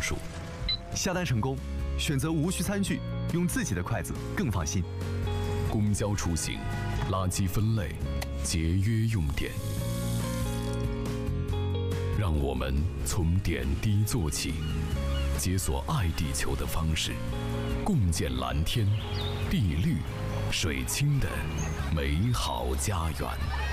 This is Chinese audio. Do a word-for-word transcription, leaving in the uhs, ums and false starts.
数。 下单成功，选择无需餐具，用自己的筷子更放心。 公交出行，垃圾分类，节约用电。让我们从点滴做起，解锁爱地球的方式，共建蓝天、碧绿、水清的美好家园。